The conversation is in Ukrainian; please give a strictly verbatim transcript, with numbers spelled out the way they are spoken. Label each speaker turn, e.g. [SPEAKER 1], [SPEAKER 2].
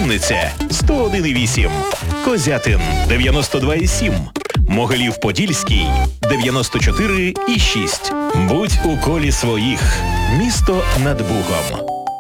[SPEAKER 1] Вінниця сто один і вісім, Козятин дев'яносто два і сім, Могилів-Подільський дев'яносто чотири і шість. Будь у колі своїх. Місто над Бугом.